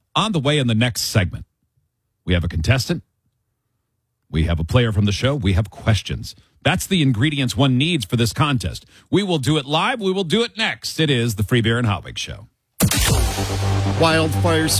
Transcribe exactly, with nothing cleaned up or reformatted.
On the way in the next segment, we have a contestant. We have a player from the show. We have questions. That's the ingredients one needs for this contest. We will do it live. We will do it next. It is the Free Beer and Hot Wings Show. Wildfire